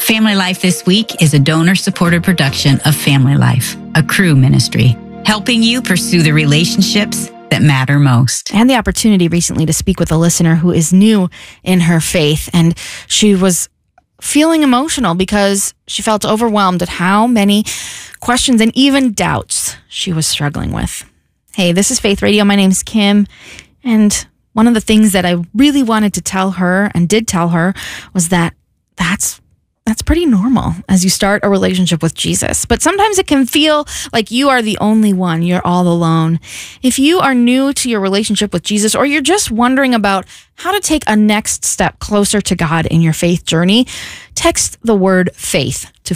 Family Life This Week is a donor-supported production of Family Life, a Cru ministry, helping you pursue the relationships that matter most. I had the opportunity recently to speak with a listener who is new in her faith, and she was feeling emotional because she felt overwhelmed at how many questions and even doubts she was struggling with. Hey, this is Faith Radio. My name's Kim, and one of the things that I really wanted to tell her and did tell her was that that's pretty normal as you start a relationship with Jesus. But sometimes it can feel like you are the only one. You're all alone. If you are new to your relationship with Jesus, or you're just wondering about how to take a next step closer to God in your faith journey, text the word faith to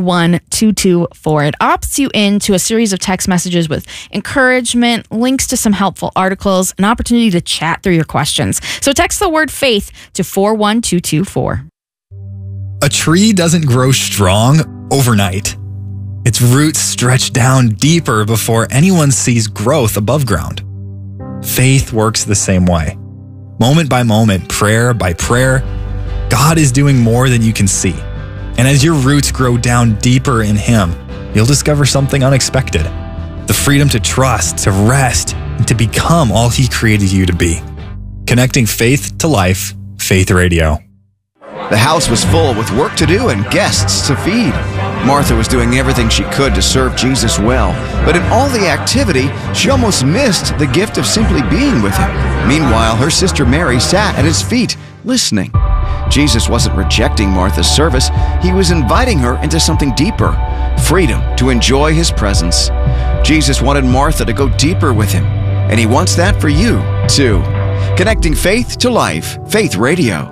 41224. It opts you into a series of text messages with encouragement, links to some helpful articles, an opportunity to chat through your questions. So text the word faith to 41224. A tree doesn't grow strong overnight. Its roots stretch down deeper before anyone sees growth above ground. Faith works the same way. Moment by moment, prayer by prayer, God is doing more than you can see. And as your roots grow down deeper in Him, you'll discover something unexpected. The freedom to trust, to rest, and to become all He created you to be. Connecting faith to life, Faith Radio. The house was full with work to do and guests to feed. Martha was doing everything she could to serve Jesus well, but in all the activity, she almost missed the gift of simply being with Him. Meanwhile, her sister Mary sat at His feet, listening. Jesus wasn't rejecting Martha's service. He was inviting her into something deeper, freedom to enjoy His presence. Jesus wanted Martha to go deeper with Him, and He wants that for you, too. Connecting faith to life, Faith Radio.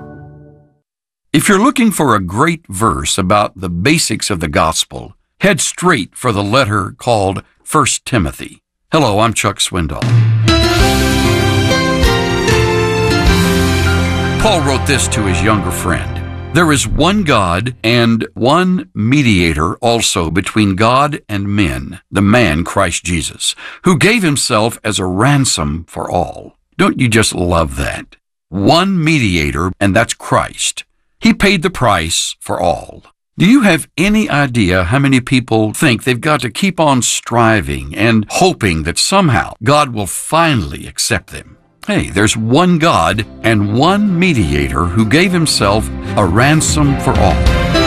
If you're looking for a great verse about the basics of the gospel, head straight for the letter called 1 Timothy. Hello, I'm Chuck Swindoll. Paul wrote this to his younger friend. There is one God and one mediator also between God and men, the man Christ Jesus, who gave Himself as a ransom for all. Don't you just love that? One mediator, and that's Christ. He paid the price for all. Do you have any idea how many people think they've got to keep on striving and hoping that somehow God will finally accept them? Hey, there's one God and one mediator who gave Himself a ransom for all.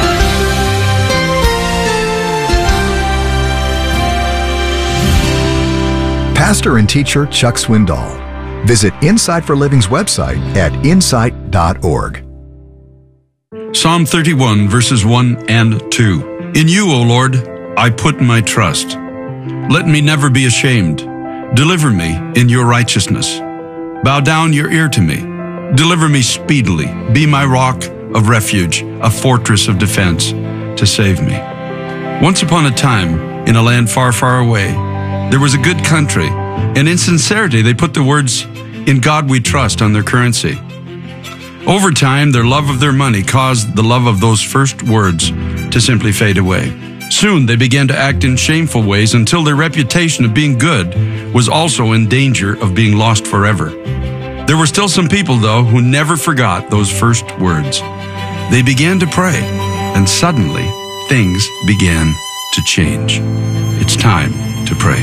Pastor and teacher Chuck Swindoll. Visit Insight for Living's website at insight.org. Psalm 31, verses 1 and 2. In You, O Lord, I put my trust. Let me never be ashamed. Deliver me in Your righteousness. Bow down your ear to me. Deliver me speedily. Be my rock of refuge, a fortress of defense to save me. Once upon a time, in a land far, far away, there was a good country, and in sincerity they put the words, "In God we trust," on their currency. Over time, their love of their money caused the love of those first words to simply fade away. Soon, they began to act in shameful ways until their reputation of being good was also in danger of being lost forever. There were still some people, though, who never forgot those first words. They began to pray, and suddenly, things began to change. It's time to pray.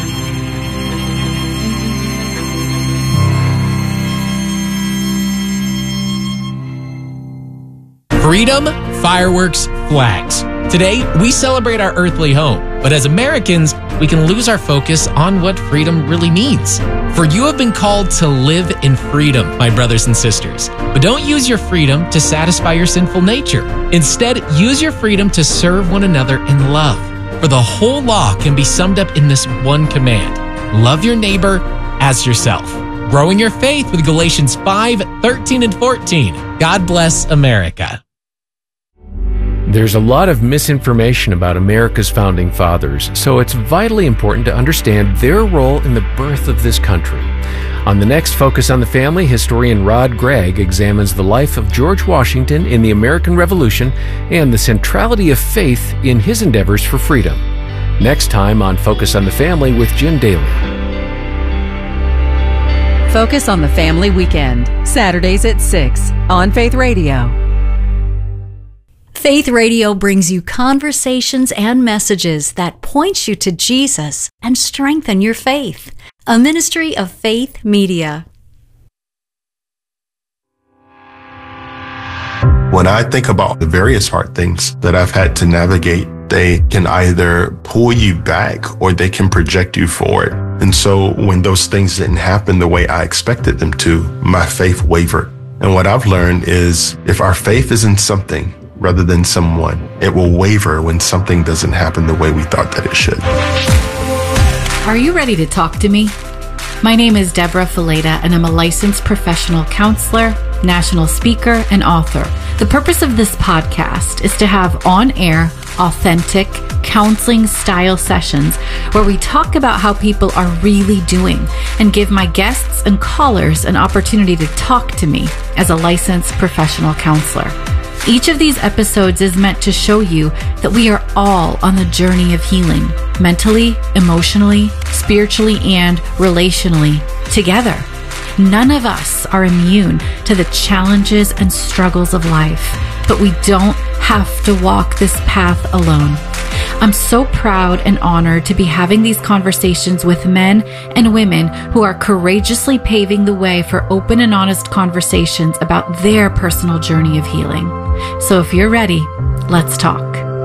Freedom, fireworks, flags. Today, we celebrate our earthly home, but as Americans, we can lose our focus on what freedom really means. For you have been called to live in freedom, my brothers and sisters. But don't use your freedom to satisfy your sinful nature. Instead, use your freedom to serve one another in love. For the whole law can be summed up in this one command: love your neighbor as yourself. Growing your faith with Galatians 5:13 and 14. God bless America. There's a lot of misinformation about America's founding fathers, so it's vitally important to understand their role in the birth of this country. On the next Focus on the Family, historian Rod Gregg examines the life of George Washington in the American Revolution and the centrality of faith in his endeavors for freedom. Next time on Focus on the Family with Jim Daly. Focus on the Family Weekend, Saturdays at 6 on Faith Radio. Faith Radio brings you conversations and messages that point you to Jesus and strengthen your faith. A ministry of Faith Media. When I think about the various hard things that I've had to navigate, they can either pull you back or they can project you forward. And so when those things didn't happen the way I expected them to, my faith wavered. And what I've learned is if our faith is in something rather than someone, it will waver when something doesn't happen the way we thought that it should. Are you ready to talk to me? My name is Deborah Fileta, and I'm a licensed professional counselor, national speaker, and author. The purpose of this podcast is to have on-air, authentic, counseling-style sessions where we talk about how people are really doing and give my guests and callers an opportunity to talk to me as a licensed professional counselor. Each of these episodes is meant to show you that we are all on the journey of healing, mentally, emotionally, spiritually, and relationally, together. None of us are immune to the challenges and struggles of life, but we don't have to walk this path alone. I'm so proud and honored to be having these conversations with men and women who are courageously paving the way for open and honest conversations about their personal journey of healing. So if you're ready, let's talk.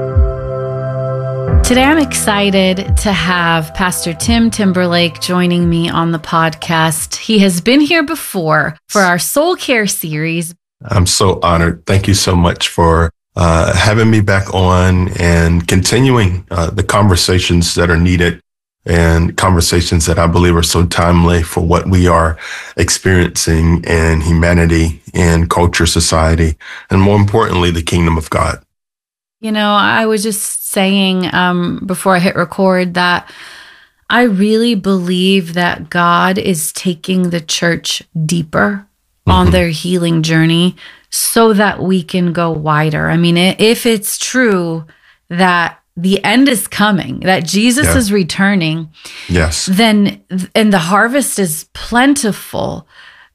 Today I'm excited to have Pastor Tim Timberlake joining me on the podcast. He has been here before for our Soul Care series. I'm so honored. Thank you so much for having me back on and continuing the conversations that are needed and conversations that I believe are so timely for what we are experiencing in humanity and culture, society, and more importantly, the kingdom of God. You know, I was just saying before I hit record that I really believe that God is taking the church deeper on their healing journey so that we can go wider. I mean, if it's true that the end is coming, that Jesus is returning, then, and the harvest is plentiful,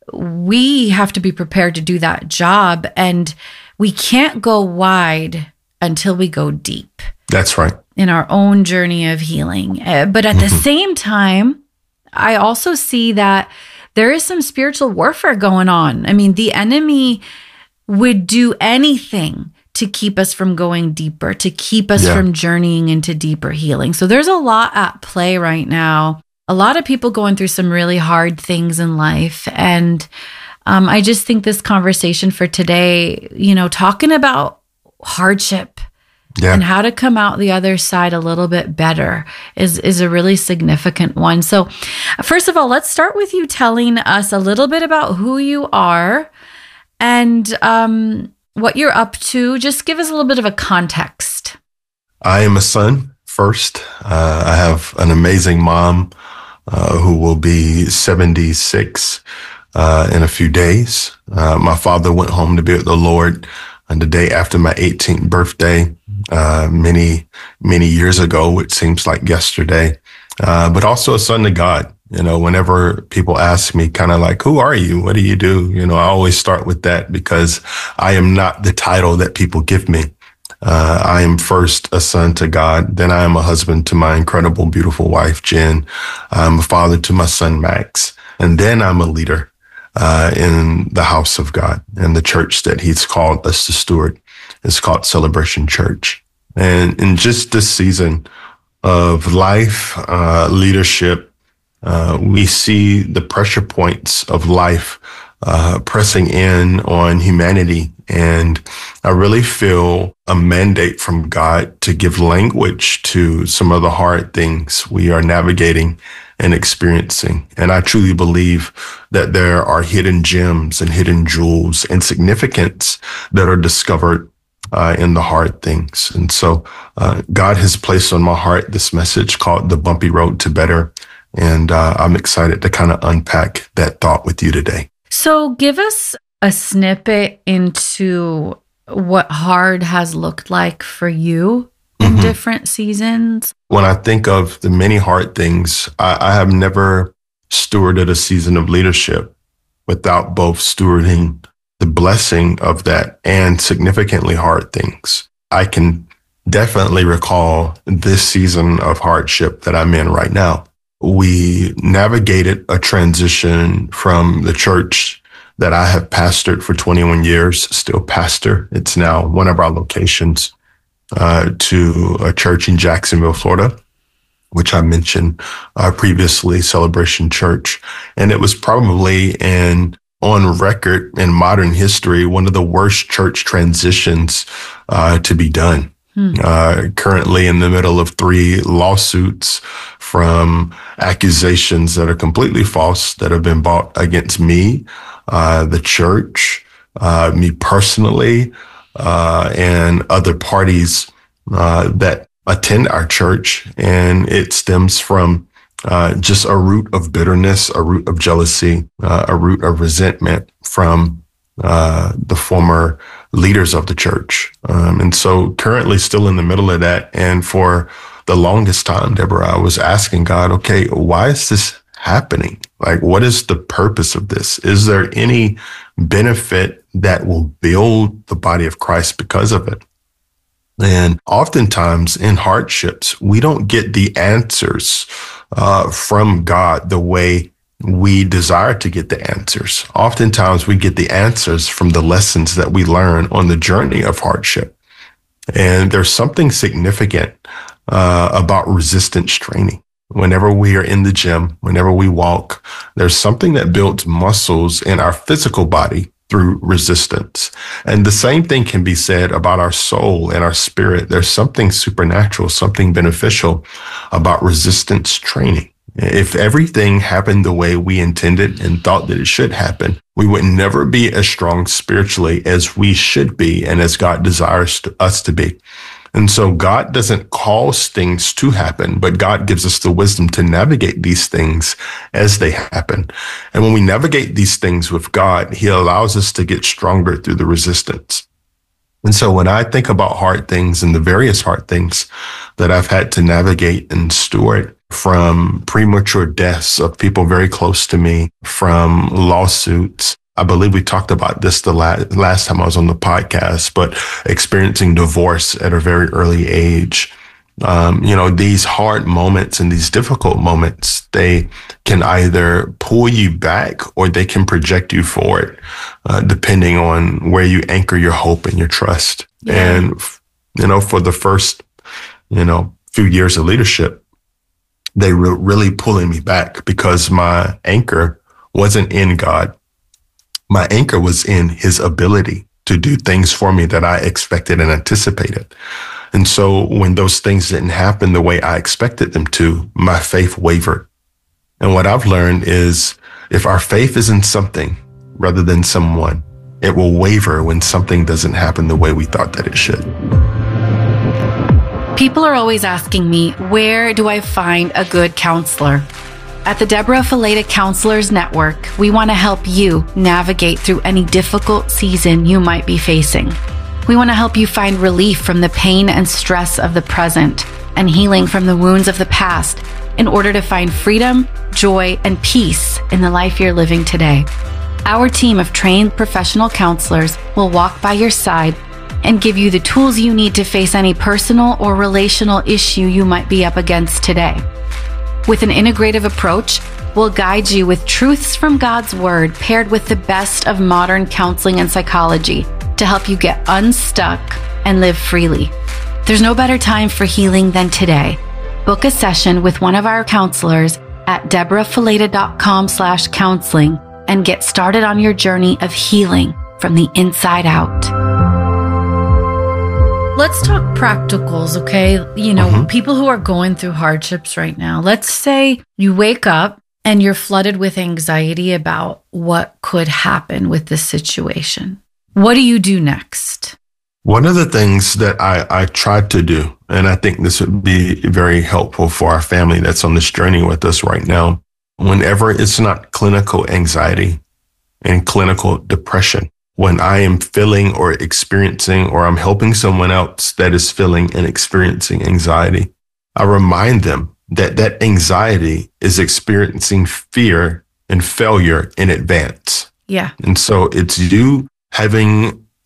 we have to be prepared to do that job. And we can't go wide until we go deep. That's right. In our own journey of healing. But at the same time, I also see that there is some spiritual warfare going on. I mean, the enemy would do anything to keep us from going deeper, to keep us from journeying into deeper healing. So there's a lot at play right now. A lot of people going through some really hard things in life. And I just think this conversation for today, you know, talking about hardship and how to come out the other side a little bit better is a really significant one. So first of all, let's start with you telling us a little bit about who you are and what you're up to. Just give us a little bit of a context. I am a son first. I have an amazing mom who will be 76 in a few days. My father went home to be with the Lord on the day after my 18th birthday, many years ago, which seems like yesterday, but also a son to God. You know, whenever people ask me kind of like, who are you? What do you do? You know, I always start with that because I am not the title that people give me. I am first a son to God. Then I am a husband to my incredible, beautiful wife, Jen. I'm a father to my son, Max. And then I'm a leader in the house of God and the church that he's called us to steward. It's called Celebration Church. And in just this season of life, leadership, we see the pressure points of life pressing in on humanity. And I really feel a mandate from God to give language to some of the hard things we are navigating and experiencing. And I truly believe that there are hidden gems and hidden jewels and significance that are discovered in the hard things. And so God has placed on my heart this message called The Bumpy Road to Better. And I'm excited to kind of unpack that thought with you today. So give us a snippet into what hard has looked like for you in different seasons. When I think of the many hard things, I have never stewarded a season of leadership without both stewarding the blessing of that and significantly hard things. I can definitely recall this season of hardship that I'm in right now. We navigated a transition from the church that I have pastored for 21 years, still pastor. It's now one of our locations, to a church in Jacksonville, Florida, which I mentioned previously, Celebration Church. And it was probably on record in modern history, one of the worst church transitions to be done. Currently in the middle of 3 lawsuits from accusations that are completely false that have been brought against me, the church, me personally, and other parties that attend our church. And it stems from just a root of bitterness, a root of jealousy, a root of resentment from the former leaders of the church. And so currently still in the middle of that. And for the longest time, Deborah, I was asking God, okay, why is this happening? Like, what is the purpose of this? Is there any benefit that will build the body of Christ because of it? And oftentimes in hardships, we don't get the answers from God the way we desire to get the answers. Oftentimes we get the answers from the lessons that we learn on the journey of hardship. And there's something significant about resistance training. Whenever we are in the gym, whenever we walk, there's something that builds muscles in our physical body through resistance. And the same thing can be said about our soul and our spirit. There's something supernatural, something beneficial about resistance training. If everything happened the way we intended and thought that it should happen, we would never be as strong spiritually as we should be and as God desires us to be. And so God doesn't cause things to happen, but God gives us the wisdom to navigate these things as they happen. And when we navigate these things with God, He allows us to get stronger through the resistance. And so when I think about hard things and the various hard things that I've had to navigate and steward, from premature deaths of people very close to me, from lawsuits, I believe we talked about this the last time I was on the podcast, but experiencing divorce at a very early age. These hard moments and these difficult moments, they can either pull you back or they can project you forward, depending on where you anchor your hope and your trust. Yeah. And, for the first, few years of leadership, they were really pulling me back because my anchor wasn't in God. My anchor was in His ability to do things for me that I expected and anticipated. And so when those things didn't happen the way I expected them to, my faith wavered. And what I've learned is if our faith is in something rather than someone, it will waver when something doesn't happen the way we thought that it should. People are always asking me, where do I find a good counselor? At the Deborah Fileta Counselors Network, we want to help you navigate through any difficult season you might be facing. We want to help you find relief from the pain and stress of the present and healing from the wounds of the past in order to find freedom, joy, and peace in the life you're living today. Our team of trained professional counselors will walk by your side and give you the tools you need to face any personal or relational issue you might be up against today. With an integrative approach, we'll guide you with truths from God's Word paired with the best of modern counseling and psychology to help you get unstuck and live freely. There's no better time for healing than today. Book a session with one of our counselors at deborahfileta.com/counseling and get started on your journey of healing from the inside out. Let's talk practicals, okay? People who are going through hardships right now. Let's say you wake up and you're flooded with anxiety about what could happen with this situation. What do you do next? One of the things that I tried to do, and I think this would be very helpful for our family that's on this journey with us right now, whenever it's not clinical anxiety and clinical depression, when I am feeling or experiencing, or I'm helping someone else that is feeling and experiencing anxiety, I remind them that that anxiety is experiencing fear and failure in advance. Yeah. And so it's you having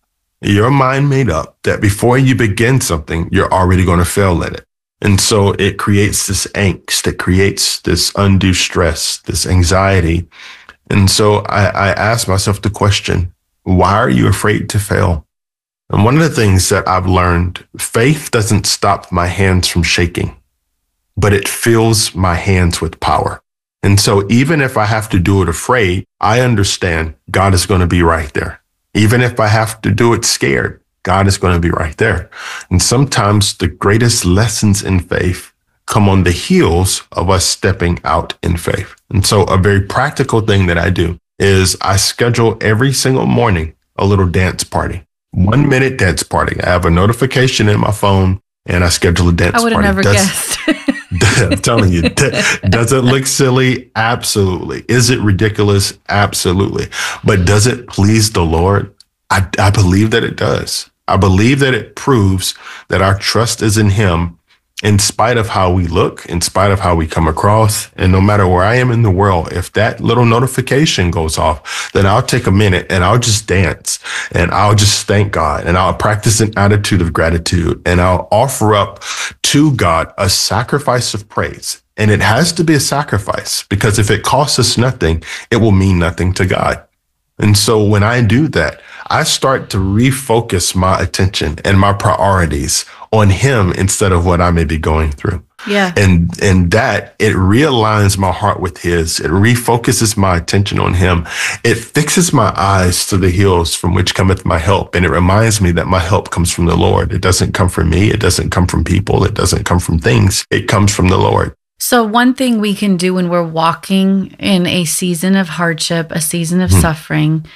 your mind made up that before you begin something, you're already going to fail at it. And so it creates this angst, it creates this undue stress, this anxiety. And so I ask myself the question, why are you afraid to fail? And one of the things that I've learned, faith doesn't stop my hands from shaking, but it fills my hands with power. And so even if I have to do it afraid, I understand God is going to be right there. Even if I have to do it scared, God is going to be right there. And sometimes the greatest lessons in faith come on the heels of us stepping out in faith. And so a very practical thing that I do is I schedule every single morning a little dance party, 1 minute dance party. I have a notification in my phone and I schedule a dance party. I would have never guessed. I'm telling you, does it look silly? Absolutely. Is it ridiculous? Absolutely. But does it please the Lord? I believe that it does. I believe that it proves that our trust is in Him in spite of how we look, in spite of how we come across. And no matter where I am in the world, if that little notification goes off, then I'll take a minute and I'll just dance and I'll just thank God and I'll practice an attitude of gratitude and I'll offer up to God a sacrifice of praise. And it has to be a sacrifice because if it costs us nothing, it will mean nothing to God. And so when I do that, I start to refocus my attention and my priorities on Him instead of what I may be going through. Yeah. And that it realigns my heart with His. It refocuses my attention on Him. It fixes my eyes to the hills from which cometh my help. And it reminds me that my help comes from the Lord. It doesn't come from me. It doesn't come from people. It doesn't come from things. It comes from the Lord. So one thing we can do when we're walking in a season of hardship, a season of suffering,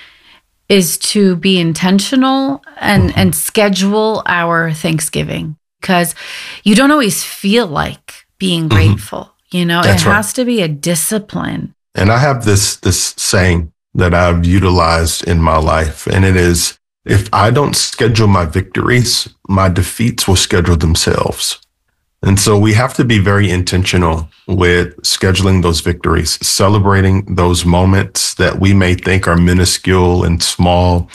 is to be intentional and schedule our Thanksgiving, because you don't always feel like being grateful. You know, That's it has to be a discipline. And I have this saying that I've utilized in my life, and it is, if I don't schedule my victories, my defeats will schedule themselves. And so we have to be very intentional with scheduling those victories, celebrating those moments that we may think are minuscule and small,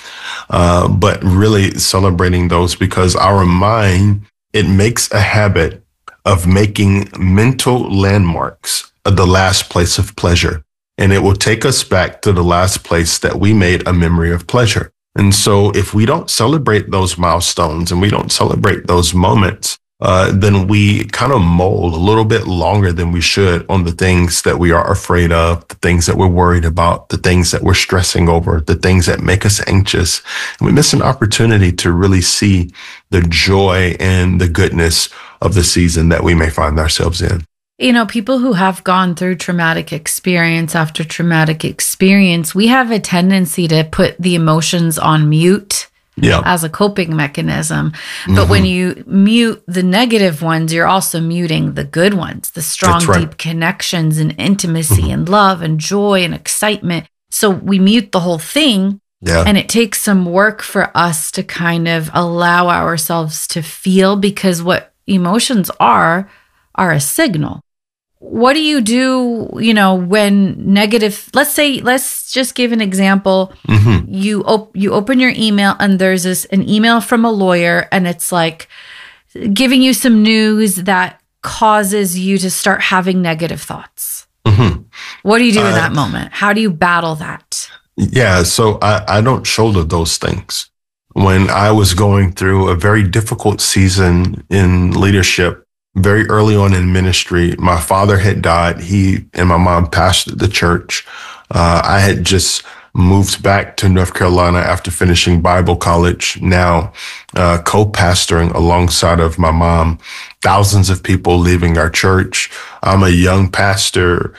but really celebrating those because our mind, it makes a habit of making mental landmarks of the last place of pleasure. And it will take us back to the last place that we made a memory of pleasure. And so if we don't celebrate those milestones and we don't celebrate those moments, then we kind of mold a little bit longer than we should on the things that we are afraid of, the things that we're worried about, the things that we're stressing over, the things that make us anxious. And we miss an opportunity to really see the joy and the goodness of the season that we may find ourselves in. You know, people who have gone through traumatic experience after traumatic experience, we have a tendency to put the emotions on mute. As a coping mechanism. But when you mute the negative ones, you're also muting the good ones, the strong, deep connections and intimacy and love and joy and excitement. So we mute the whole thing. And it takes some work for us to kind of allow ourselves to feel, because what emotions are a signal. What do you do, you know, when negative, let's just give an example. You open your email and there's an email from a lawyer and it's like giving you some news that causes you to start having negative thoughts. What do you do in that moment? How do you battle that? Yeah, so I don't shoulder those things. When I was going through a very difficult season in leadership, very early on in ministry, my father had died. He and my mom pastored the church. I had just moved back to North Carolina after finishing Bible college, now co-pastoring alongside of my mom, thousands of people leaving our church. I'm a young pastor,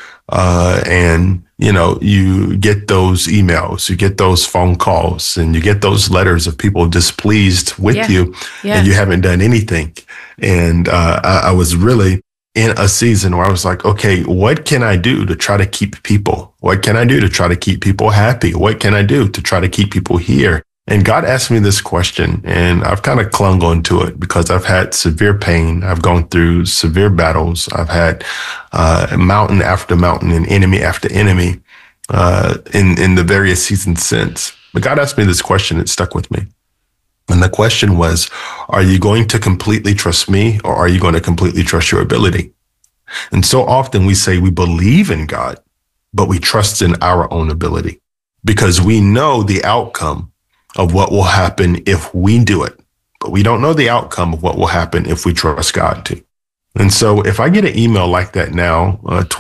and you know, you get those emails, you get those phone calls, and you get those letters of people displeased with you, and you haven't done anything. And I was really in a season where I was like, okay, what can I do to try to keep people? What can I do to try to keep people happy? What can I do to try to keep people here? And God asked me this question, and I've kind of clung on to it because I've had severe pain. I've gone through severe battles. I've had mountain after mountain and enemy after enemy in the various seasons since. But God asked me this question. It stuck with me. And the question was, are you going to completely trust me, or are you going to completely trust your ability? And so often we say we believe in God, but we trust in our own ability because we know the outcome of what will happen if we do it, but we don't know the outcome of what will happen if we trust God to. And so if I get an email like that now,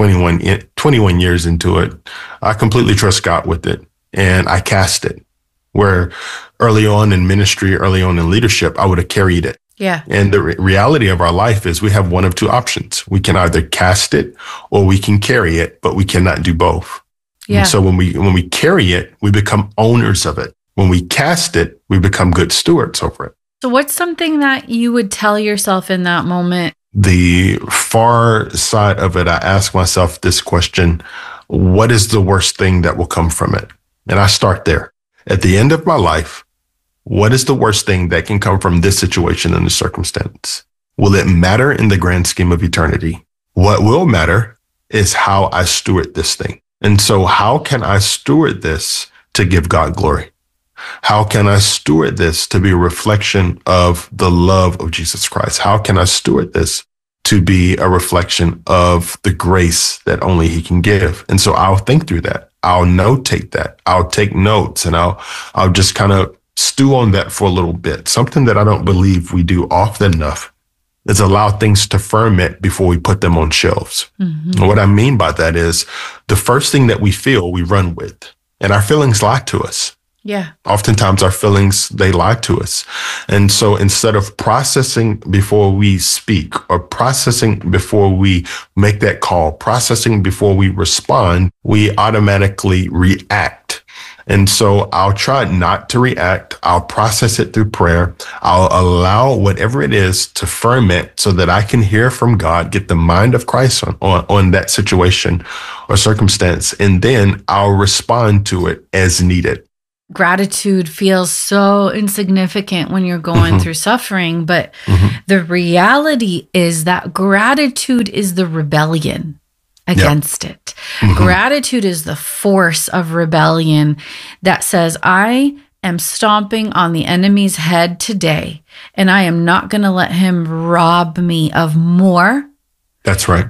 21 years into it, I completely trust God with it and I cast it. Where early on in ministry, early on in leadership, I would have carried it. Yeah. And the reality of our life is we have one of two options. We can either cast it or we can carry it, but we cannot do both. Yeah. And so when we carry it, we become owners of it. When we cast it, we become good stewards over it. So what's something that you would tell yourself in that moment? The far side of it, I ask myself this question: what is the worst thing that will come from it? And I start there. At the end of my life, what is the worst thing that can come from this situation and the circumstance? Will it matter in the grand scheme of eternity? What will matter is how I steward this thing. And so how can I steward this to give God glory? How can I steward this to be a reflection of the love of Jesus Christ? How can I steward this to be a reflection of the grace that only he can give? And so I'll think through that. I'll notate that. I'll take notes and I'll just kind of stew on that for a little bit. Something that I don't believe we do often enough is allow things to ferment before we put them on shelves. Mm-hmm. And what I mean by that is the first thing that we feel, we run with, and our feelings lie to us. Yeah. Oftentimes our feelings, they lie to us. And so instead of processing before we speak or processing before we make that call, processing before we respond, we automatically react. And so I'll try not to react. I'll process it through prayer. I'll allow whatever it is to ferment so that I can hear from God, get the mind of Christ on that situation or circumstance. And then I'll respond to it as needed. Gratitude feels so insignificant when you're going through suffering, but the reality is that gratitude is the rebellion against it. Gratitude is the force of rebellion that says, I am stomping on the enemy's head today, and I am not going to let him rob me of more. That's right.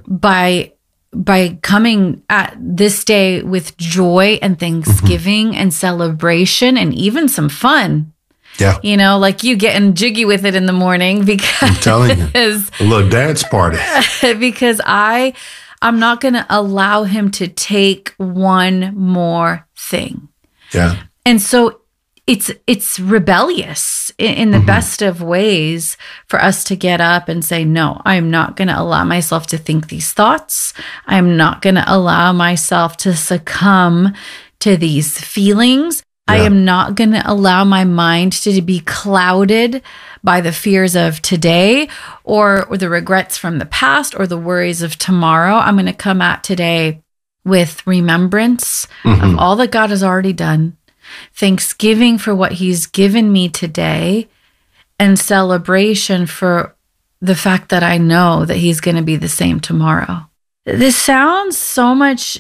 By coming at this day with joy and thanksgiving and celebration and even some fun. Yeah. You know, like you getting jiggy with it in the morning because I'm telling you, a little dance party. Because I'm not going to allow him to take one more thing. Yeah. And so it's rebellious in the best of ways for us to get up and say, no, I'm not going to allow myself to think these thoughts. I'm not going to allow myself to succumb to these feelings. Yeah. I am not going to allow my mind to be clouded by the fears of today or the regrets from the past or the worries of tomorrow. I'm going to come at today with remembrance of all that God has already done, thanksgiving for what he's given me today, and celebration for the fact that I know that he's going to be the same tomorrow. This sounds so much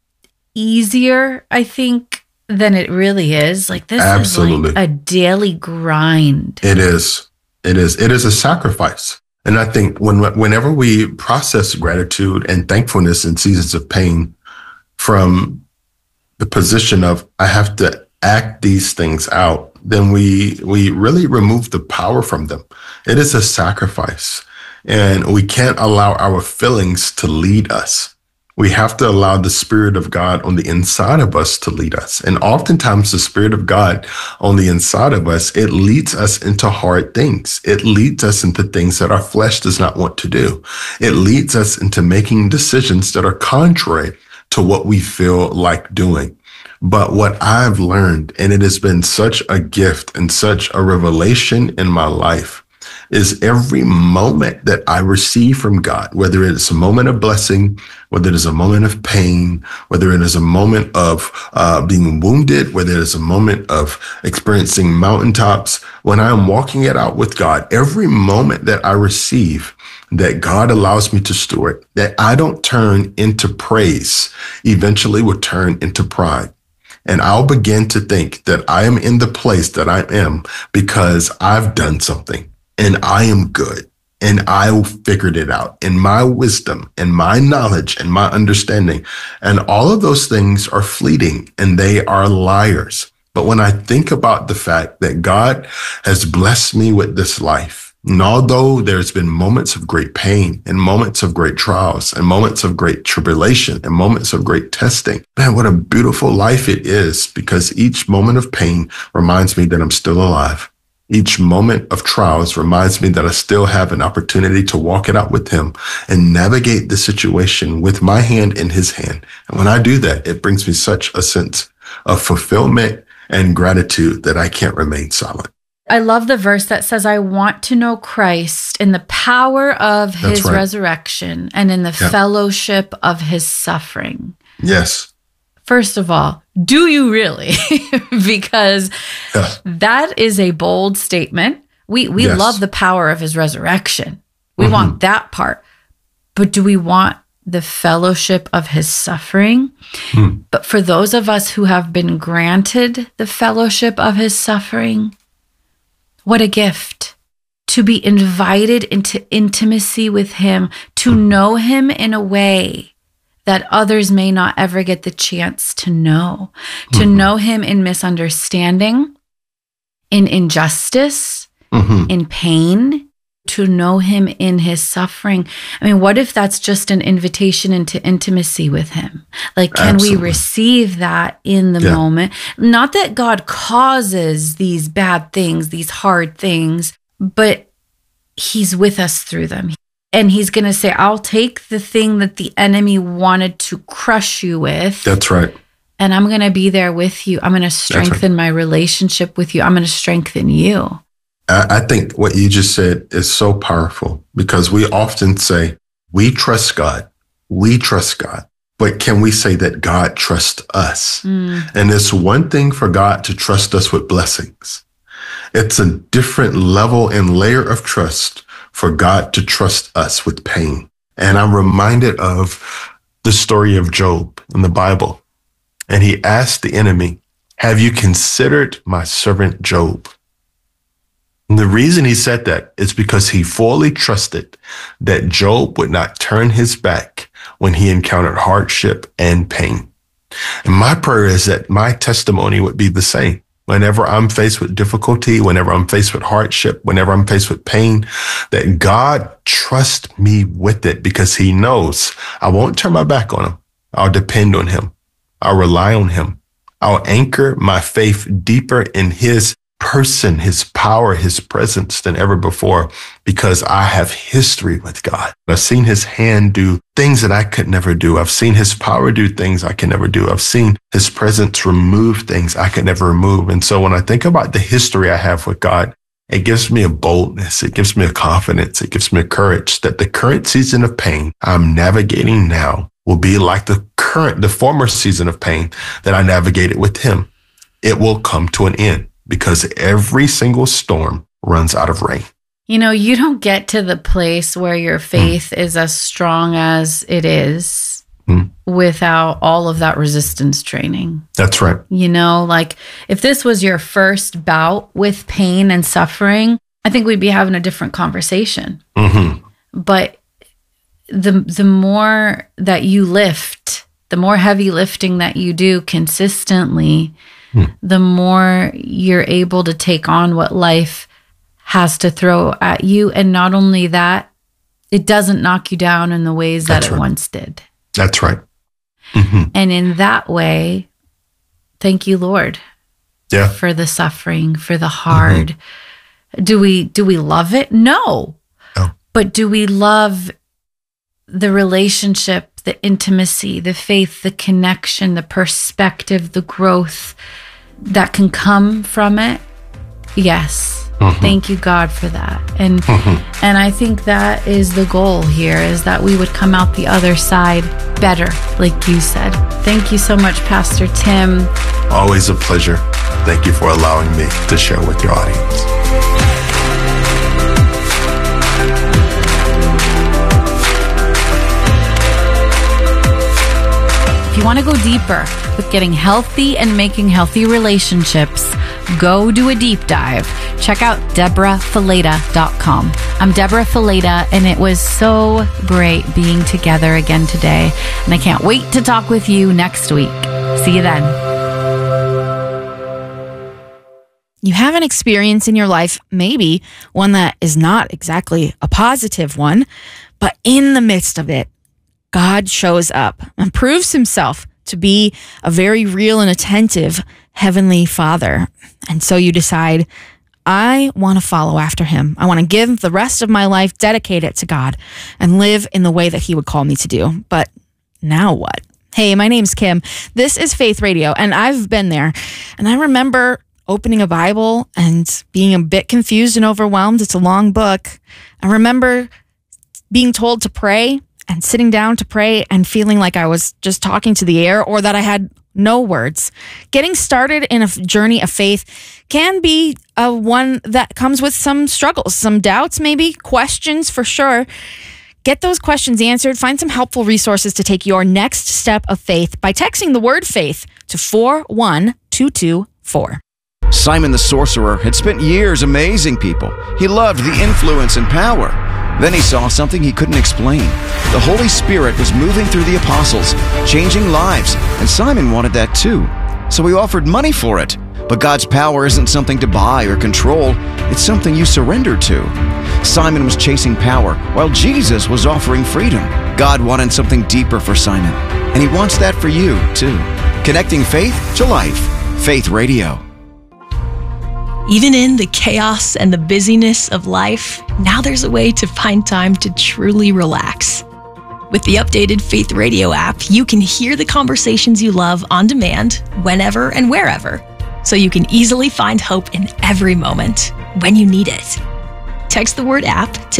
easier, I think, than it really is. Like this Absolutely. Is like a daily grind. It is. It is. It is a sacrifice. And I think whenever we process gratitude and thankfulness in seasons of pain from the position of I have to act these things out, then we really remove the power from them. It is a sacrifice, and we can't allow our feelings to lead us. We have to allow the Spirit of God on the inside of us to lead us. And oftentimes the Spirit of God on the inside of us, it leads us into hard things. It leads us into things that our flesh does not want to do. It leads us into making decisions that are contrary to what we feel like doing. But what I've learned, and it has been such a gift and such a revelation in my life, is every moment that I receive from God, whether it's a moment of blessing, whether it is a moment of pain, whether it is a moment of being wounded, whether it is a moment of experiencing mountaintops, when I am walking it out with God, every moment that I receive that God allows me to steward, that I don't turn into praise, eventually will turn into pride. And I'll begin to think that I am in the place that I am because I've done something and I am good and I figured it out in my wisdom and my knowledge and my understanding. And all of those things are fleeting and they are liars. But when I think about the fact that God has blessed me with this life, and although there's been moments of great pain and moments of great trials and moments of great tribulation and moments of great testing, man, what a beautiful life it is, because each moment of pain reminds me that I'm still alive. Each moment of trials reminds me that I still have an opportunity to walk it out with him and navigate the situation with my hand in his hand. And when I do that, it brings me such a sense of fulfillment and gratitude that I can't remain silent. I love the verse that says, I want to know Christ in the power of his resurrection and in the fellowship of his suffering. Yes. First of all, do you really? Because that is a bold statement. We love the power of his resurrection. We want that part. But do we want the fellowship of his suffering? But for those of us who have been granted the fellowship of his suffering, what a gift to be invited into intimacy with him, to know him in a way that others may not ever get the chance to know him in misunderstanding, in injustice, in pain, to know him in his suffering. I mean, what if that's just an invitation into intimacy with him? Like, can we receive that in the moment? Not that God causes these bad things, these hard things, but he's with us through them. And he's going to say, I'll take the thing that the enemy wanted to crush you with. That's right. And I'm going to be there with you. I'm going to strengthen my relationship with you. I'm going to strengthen you. I think what you just said is so powerful, because we often say, we trust God. We trust God. But can we say that God trusts us? And it's one thing for God to trust us with blessings. It's a different level and layer of trust for God to trust us with pain. And I'm reminded of the story of Job in the Bible. And he asked the enemy, have you considered my servant Job? And the reason he said that is because he fully trusted that Job would not turn his back when he encountered hardship and pain. And my prayer is that my testimony would be the same. Whenever I'm faced with difficulty, whenever I'm faced with hardship, whenever I'm faced with pain, that God trusts me with it, because he knows I won't turn my back on him. I'll depend on him. I'll rely on him. I'll anchor my faith deeper in his person, his power, his presence than ever before, because I have history with God. I've seen his hand do things that I could never do. I've seen his power do things I can never do. I've seen his presence remove things I could never remove. And so when I think about the history I have with God, it gives me a boldness. It gives me a confidence. It gives me a courage that the current season of pain I'm navigating now will be like the former season of pain that I navigated with him. It will come to an end, because every single storm runs out of rain. You know, you don't get to the place where your faith is as strong as it is without all of that resistance training. That's right. You know, like if this was your first bout with pain and suffering, I think we'd be having a different conversation. But the more that you lift, the more heavy lifting that you do consistently, the more you're able to take on what life has to throw at you. And not only that, it doesn't knock you down in the ways that it once did. That's right. And in that way, thank you, Lord, for the suffering, for the hard. Do we love it? No. But do we love the relationship, the intimacy, the faith, the connection, the perspective, the growth that can come from it? Yes. Thank you, God, for that. And I think that is the goal here, is that we would come out the other side better, like you said. Thank you so much, Pastor Tim. Always a pleasure. Thank you for allowing me to share with your audience. If you want to go deeper with getting healthy and making healthy relationships, go do a deep dive. Check out DeborahFileta.com. I'm Deborah Fileta, and it was so great being together again today. And I can't wait to talk with you next week. See you then. You have an experience in your life, maybe one that is not exactly a positive one, but in the midst of it, God shows up and proves himself to be a very real and attentive Heavenly Father. And so you decide, I want to follow after him. I want to give the rest of my life, dedicate it to God, and live in the way that he would call me to do. But now what? Hey, my name's Kim. This is Faith Radio, and I've been there. And I remember opening a Bible and being a bit confused and overwhelmed. It's a long book. I remember being told to pray and sitting down to pray and feeling like I was just talking to the air or that I had no words. Getting started in a journey of faith can be one that comes with some struggles, some doubts, maybe questions for sure. Get those questions answered. Find some helpful resources to take your next step of faith by texting the word faith to 41224. Simon the sorcerer had spent years amazing people. He loved the influence and power. Then he saw something he couldn't explain. The Holy Spirit was moving through the apostles, changing lives, and Simon wanted that too. So he offered money for it. But God's power isn't something to buy or control. It's something you surrender to. Simon was chasing power, while Jesus was offering freedom. God wanted something deeper for Simon, and he wants that for you too. Connecting faith to life. Faith Radio. Even in the chaos and the busyness of life, now there's a way to find time to truly relax. With the updated Faith Radio app, you can hear the conversations you love on demand, whenever and wherever, so you can easily find hope in every moment when you need it. Text the word app to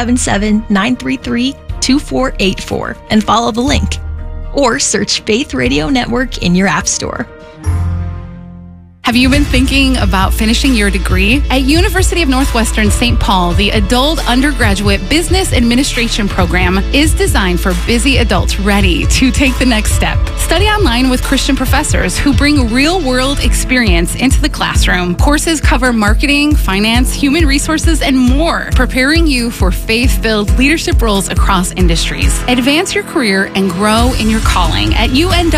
877-933-2484 and follow the link, or search Faith Radio Network in your app store. Have you been thinking about finishing your degree? At University of Northwestern St. Paul, the Adult Undergraduate Business Administration program is designed for busy adults ready to take the next step. Study online with Christian professors who bring real-world experience into the classroom. Courses cover marketing, finance, human resources, and more, preparing you for faith-filled leadership roles across industries. Advance your career and grow in your calling at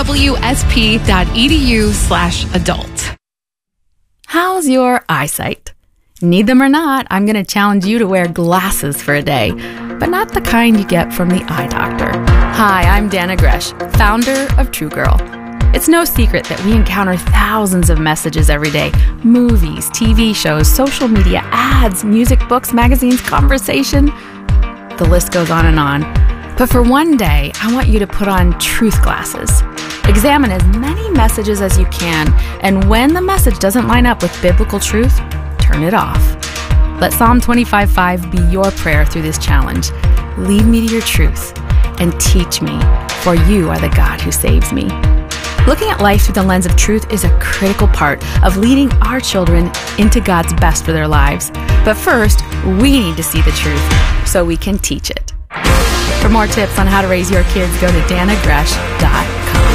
unwsp.edu/adult. How's your eyesight? Need them or not, I'm going to challenge you to wear glasses for a day, but not the kind you get from the eye doctor. Hi, I'm Dana Gresh, founder of True Girl. It's no secret that we encounter thousands of messages every day. Movies, TV shows, social media, ads, music, books, magazines, conversation. The list goes on and on. But for one day, I want you to put on truth glasses. Examine as many messages as you can, and when the message doesn't line up with biblical truth, turn it off. Let Psalm 25:5 be your prayer through this challenge. Lead me to your truth and teach me, for you are the God who saves me. Looking at life through the lens of truth is a critical part of leading our children into God's best for their lives. But first, we need to see the truth so we can teach it. For more tips on how to raise your kids, go to danagresh.com.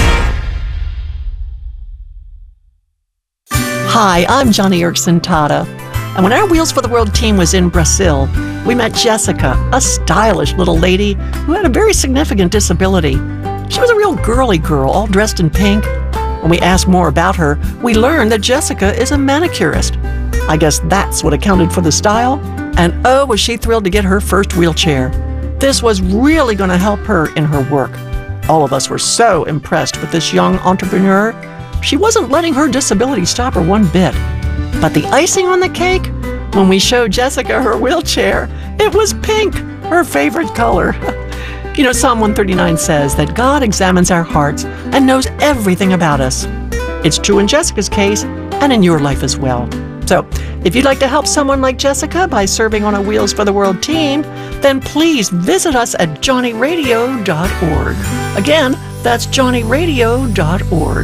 Hi, I'm Johnny Erickson Tata. And when our Wheels for the World team was in Brazil, we met Jessica, a stylish little lady who had a very significant disability. She was a real girly girl, all dressed in pink. When we asked more about her, we learned that Jessica is a manicurist. I guess that's what accounted for the style. And oh, was she thrilled to get her first wheelchair. This was really going to help her in her work. All of us were so impressed with this young entrepreneur. She wasn't letting her disability stop her one bit. But the icing on the cake, when we showed Jessica her wheelchair, it was pink, her favorite color. You know, Psalm 139 says that God examines our hearts and knows everything about us. It's true in Jessica's case and in your life as well. So, if you'd like to help someone like Jessica by serving on a Wheels for the World team, then please visit us at johnnyradio.org. Again, that's johnnyradio.org.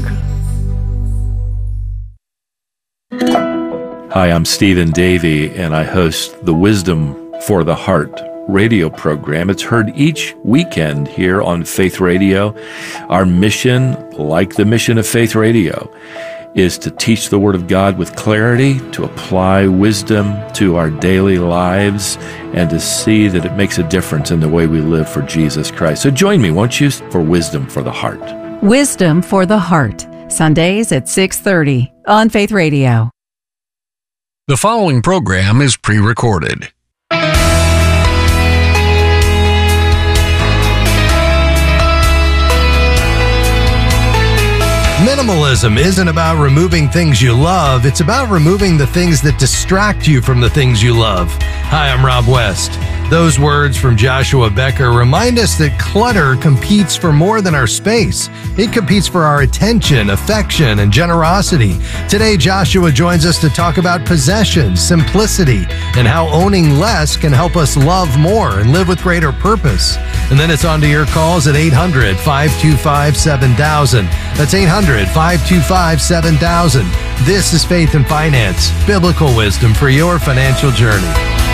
Hi, I'm Stephen Davey, and I host the Wisdom for the Heart radio program. It's heard each weekend here on Faith Radio. Our mission, like the mission of Faith Radio, is to teach the Word of God with clarity, to apply wisdom to our daily lives, and to see that it makes a difference in the way we live for Jesus Christ. So join me, won't you, for Wisdom for the Heart. Wisdom for the Heart, Sundays at 6:30 on Faith Radio. The following program is pre-recorded. Minimalism isn't about removing things you love. It's about removing the things that distract you from the things you love. Hi, I'm Rob West. Those words from Joshua Becker remind us that clutter competes for more than our space. It competes for our attention, affection, and generosity. Today, Joshua joins us to talk about possessions, simplicity, and how owning less can help us love more and live with greater purpose. And then it's on to your calls at 800-525-7000. That's 800-525-7000. This is Faith and Finance, biblical wisdom for your financial journey.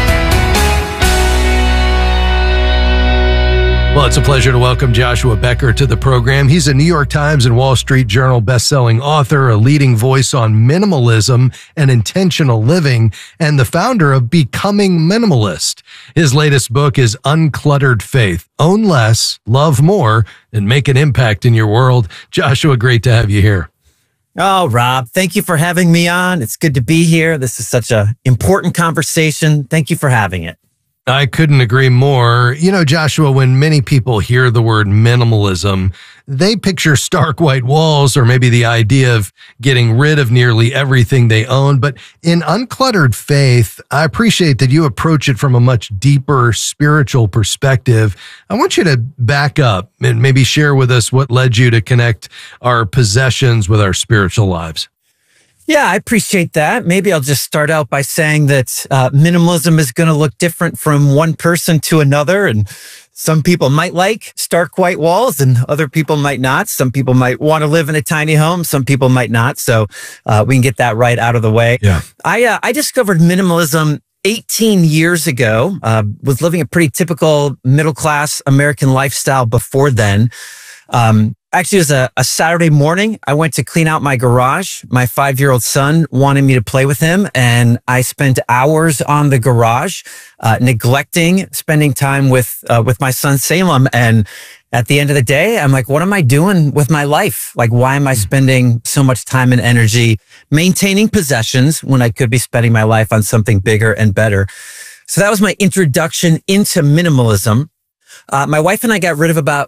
Well, it's a pleasure to welcome Joshua Becker to the program. He's a New York Times and Wall Street Journal bestselling author, a leading voice on minimalism and intentional living, and the founder of Becoming Minimalist. His latest book is Uncluttered Faith. Own less, love more, and make an impact in your world. Joshua, great to have you here. Oh, Rob, thank you for having me on. It's good to be here. This is such an important conversation. Thank you for having it. I couldn't agree more. You know, Joshua, when many people hear the word minimalism, they picture stark white walls or maybe the idea of getting rid of nearly everything they own. But in Uncluttered Faith, I appreciate that you approach it from a much deeper spiritual perspective. I want you to back up and maybe share with us what led you to connect our possessions with our spiritual lives. Yeah, I appreciate that. Maybe I'll just start out by saying that minimalism is going to look different from one person to another. And some people might like stark white walls and other people might not. Some people might want to live in a tiny home. Some people might not. So we can get that right out of the way. Yeah. I discovered minimalism 18 years ago. Was living a pretty typical middle-class American lifestyle before then. Actually, it was a Saturday morning. I went to clean out my garage. My 5-year-old son wanted me to play with him, and I spent hours on the garage, neglecting spending time with my son Salem. And at the end of the day, I'm like, what am I doing with my life? Like, why am I spending so much time and energy maintaining possessions when I could be spending my life on something bigger and better? So that was my introduction into minimalism. My wife and I got rid of about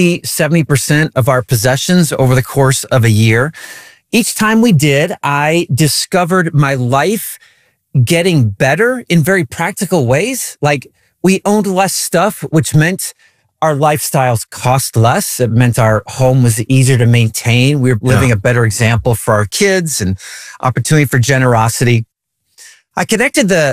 60-70% of our possessions over the course of a year. Each time we did, I discovered my life getting better in very practical ways. Like, we owned less stuff, which meant our lifestyles cost less. It meant our home was easier to maintain. We were living a better example for our kids and opportunity for generosity. I connected the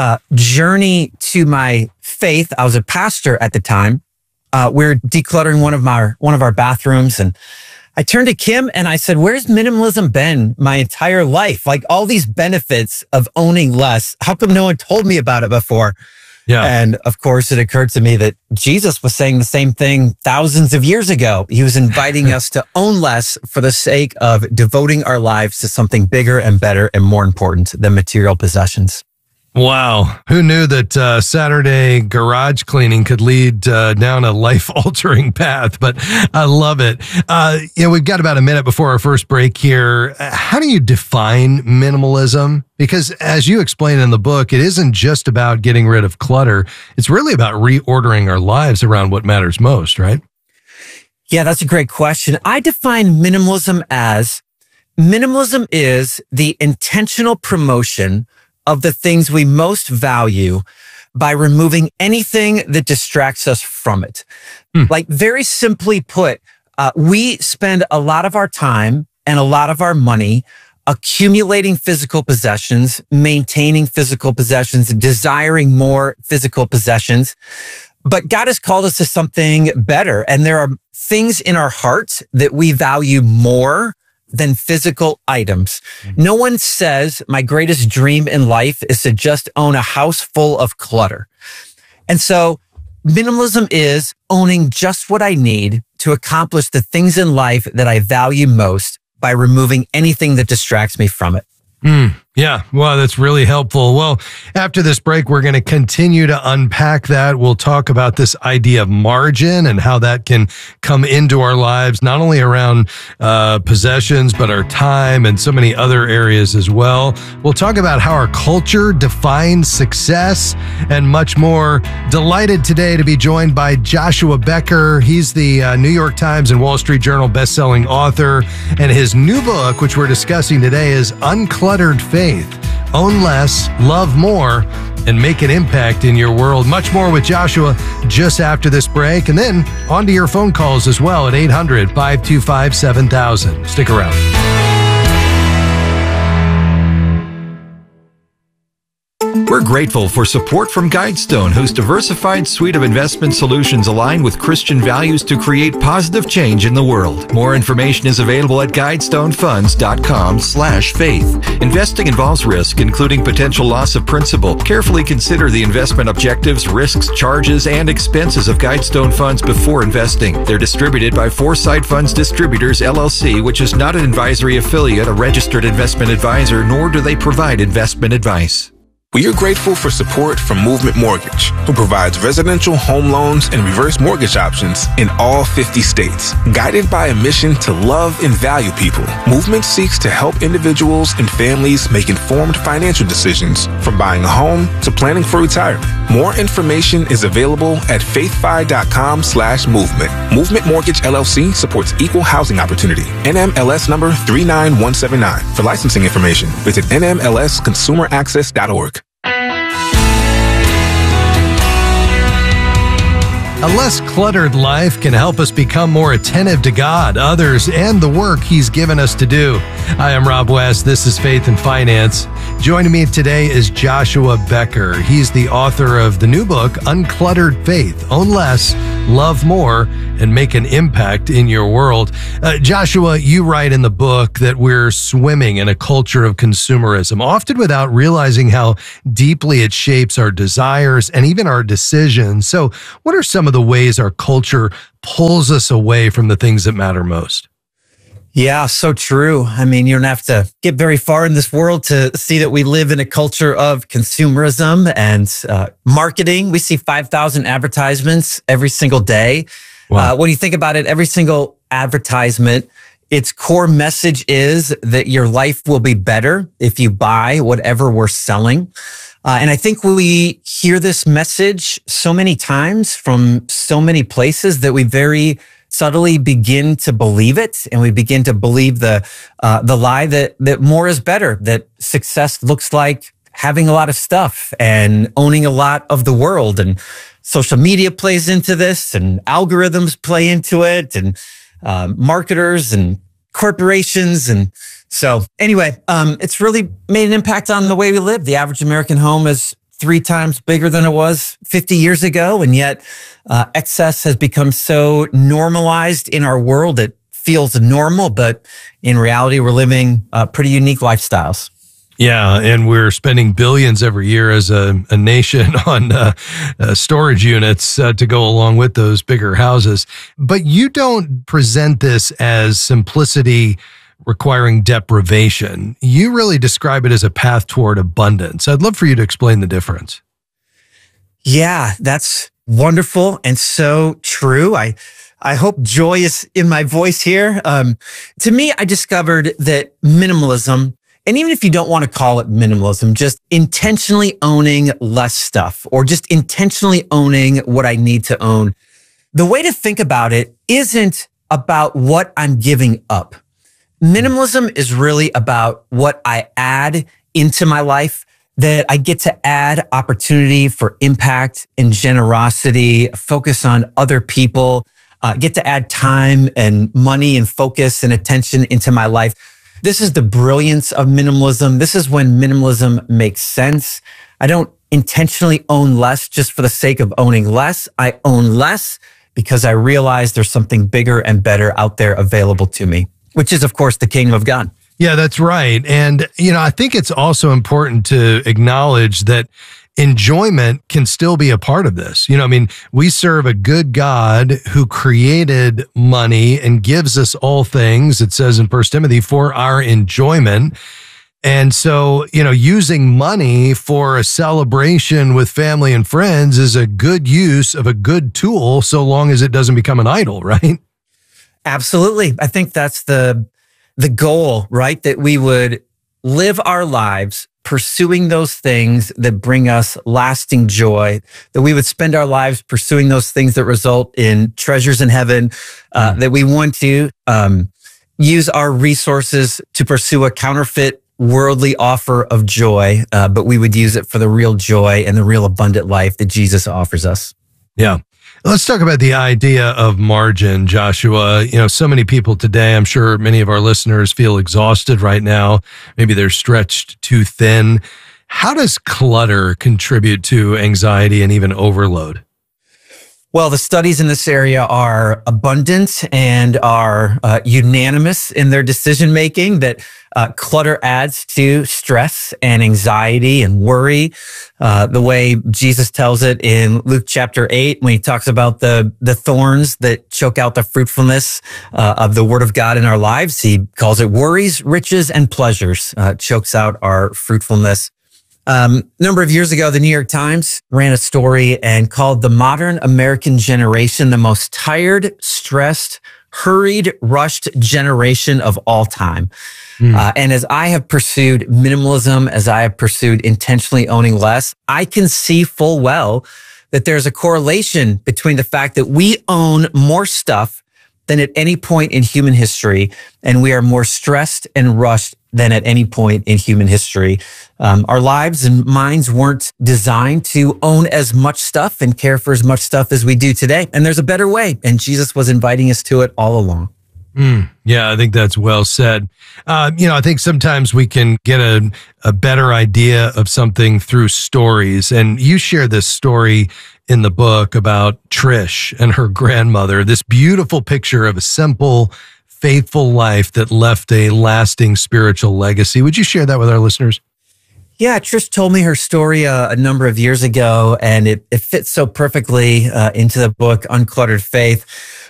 journey to my faith. I was a pastor at the time. We were decluttering one of our bathrooms, and I turned to Kim and I said, where's minimalism been my entire life? Like, all these benefits of owning less. How come no one told me about it before? Yeah. And of course, it occurred to me that Jesus was saying the same thing thousands of years ago. He was inviting us to own less for the sake of devoting our lives to something bigger and better and more important than material possessions. Wow. Who knew that Saturday garage cleaning could lead down a life-altering path? But I love it. We've got about a minute before our first break here. How do you define minimalism? Because as you explain in the book, it isn't just about getting rid of clutter. It's really about reordering our lives around what matters most, right? Yeah, that's a great question. I define minimalism is the intentional promotion of the things we most value by removing anything that distracts us from it. Like, very simply put, we spend a lot of our time and a lot of our money accumulating physical possessions, maintaining physical possessions, desiring more physical possessions. But God has called us to something better. And there are things in our hearts that we value more than physical items. No one says my greatest dream in life is to just own a house full of clutter. And so minimalism is owning just what I need to accomplish the things in life that I value most by removing anything that distracts me from it. Yeah, well, that's really helpful. Well, after this break, we're going to continue to unpack that. We'll talk about this idea of margin and how that can come into our lives, not only around possessions, but our time and so many other areas as well. We'll talk about how our culture defines success and much more. Delighted today to be joined by Joshua Becker. He's the New York Times and Wall Street Journal bestselling author, and his new book, which we're discussing today, is Uncluttered Faith. Own less, love more, and make an impact in your world. Much more with Joshua just after this break. And then on to your phone calls as well at 800-525-7000. Stick around. We're grateful for support from Guidestone, whose diversified suite of investment solutions align with Christian values to create positive change in the world. More information is available at guidestonefunds.com/faith. Investing involves risk, including potential loss of principal. Carefully consider the investment objectives, risks, charges, and expenses of Guidestone Funds before investing. They're distributed by Foresight Funds Distributors, LLC, which is not an advisory affiliate, a registered investment advisor, nor do they provide investment advice. We are grateful for support from Movement Mortgage, who provides residential home loans and reverse mortgage options in all 50 states. Guided by a mission to love and value people, Movement seeks to help individuals and families make informed financial decisions, from buying a home to planning for retirement. More information is available at faithfi.com/movement. Movement Mortgage LLC supports equal housing opportunity. NMLS number 39179. For licensing information, visit nmlsconsumeraccess.org. A less cluttered life can help us become more attentive to God, others, and the work He's given us to do. Hi, I'm Rob West. This is Faith and Finance. Joining me today is Joshua Becker. He's the author of the new book, Uncluttered Faith. Own less, love more, and make an impact in your world. Joshua, you write in the book that we're swimming in a culture of consumerism, often without realizing how deeply it shapes our desires and even our decisions. So what are some of the ways our culture pulls us away from the things that matter most? Yeah, so true. I mean, you don't have to get very far in this world to see that we live in a culture of consumerism and marketing. We see 5,000 advertisements every single day. Wow. When you think about it, every single advertisement, its core message is that your life will be better if you buy whatever we're selling. And I think we hear this message so many times from so many places that we very subtly begin to believe it, and we begin to believe the lie that more is better, that success looks like having a lot of stuff and owning a lot of the world. And social media plays into this, and algorithms play into it, and marketers and corporations. And so anyway, it's really made an impact on the way we live. The average American home is 3 times bigger than it was 50 years ago. And yet excess has become so normalized in our world. It feels normal, but in reality, we're living pretty unique lifestyles. Yeah, and we're spending billions every year as a nation on storage units to go along with those bigger houses. But you don't present this as simplicity requiring deprivation. You really describe it as a path toward abundance. I'd love for you to explain the difference. Yeah, that's wonderful and so true. I hope joy is in my voice here. To me, I discovered that minimalism, and even if you don't want to call it minimalism, just intentionally owning less stuff or just intentionally owning what I need to own. The way to think about it isn't about what I'm giving up. Minimalism is really about what I add into my life, that I get to add opportunity for impact and generosity, focus on other people, get to add time and money and focus and attention into my life. This is the brilliance of minimalism. This is when minimalism makes sense. I don't intentionally own less just for the sake of owning less. I own less because I realize there's something bigger and better out there available to me, which is, of course, the kingdom of God. Yeah, that's right. And, I think it's also important to acknowledge that enjoyment can still be a part of this. You know, I mean, we serve a good God who created money and gives us all things, it says in 1 Timothy, for our enjoyment. And so, you know, using money for a celebration with family and friends is a good use of a good tool, so long as it doesn't become an idol, right? Absolutely. I think that's the goal, right? That we would live our lives pursuing those things that bring us lasting joy, that we would spend our lives pursuing those things that result in treasures in heaven, that we want to use our resources to pursue a counterfeit worldly offer of joy, but we would use it for the real joy and the real abundant life that Jesus offers us. Yeah. Let's talk about the idea of margin, Joshua. You know, so many people today, I'm sure many of our listeners feel exhausted right now. Maybe they're stretched too thin. How does clutter contribute to anxiety and even overload? Well, the studies in this area are abundant and are unanimous in their decision making that clutter adds to stress and anxiety and worry. The way Jesus tells it in Luke chapter 8, when he talks about the thorns that choke out the fruitfulness of the word of God in our lives, he calls it worries, riches, and pleasures, chokes out our fruitfulness. Number of years ago, the New York Times ran a story and called the modern American generation the most tired, stressed, hurried, rushed generation of all time. And as I have pursued minimalism, as I have pursued intentionally owning less, I can see full well that there's a correlation between the fact that we own more stuff than at any point in human history, and we are more stressed and rushed than at any point in human history. Our lives and minds weren't designed to own as much stuff and care for as much stuff as we do today. And there's a better way, and Jesus was inviting us to it all along. Yeah, I think that's well said. You know, I think sometimes we can get a better idea of something through stories. And you share this story in the book about Trish and her grandmother, this beautiful picture of a simple, faithful life that left a lasting spiritual legacy. Would you share that with our listeners? Yeah, Trish told me her story a number of years ago, and it fits so perfectly into the book, Uncluttered Faith.